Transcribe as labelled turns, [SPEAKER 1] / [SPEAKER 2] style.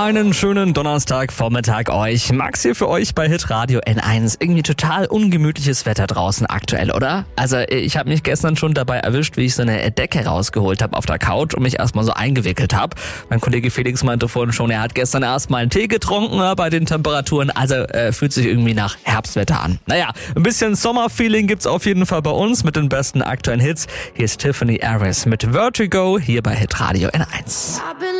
[SPEAKER 1] Einen schönen Donnerstagvormittag euch. Max hier für euch bei Hitradio N1. Irgendwie total ungemütliches Wetter draußen aktuell, oder? Also ich habe mich gestern schon dabei erwischt, wie ich so eine Decke rausgeholt habe auf der Couch und mich erstmal so eingewickelt habe. Mein Kollege Felix meinte vorhin schon, er hat gestern erstmal einen Tee getrunken bei den Temperaturen. Also fühlt sich irgendwie nach Herbstwetter an. Naja, ein bisschen Sommerfeeling gibt's auf jeden Fall bei uns mit den besten aktuellen Hits. Hier ist Tiffany Harris mit Vertigo hier bei Hitradio N1.